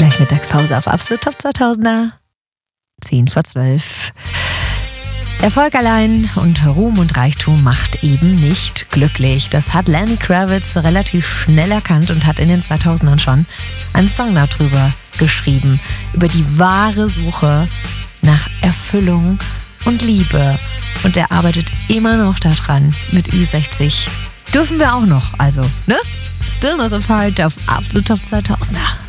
Gleich Mittagspause auf Absolut Top 2000er. 10 vor 12. Erfolg allein und Ruhm und Reichtum macht eben nicht glücklich. Das hat Lenny Kravitz relativ schnell erkannt und hat in den 2000ern schon einen Song darüber geschrieben. Über die wahre Suche nach Erfüllung und Liebe. Und er arbeitet immer noch daran. Mit Ü60 dürfen wir auch noch. Also, ne? Stillness of Heart auf Absolut Top 2000er.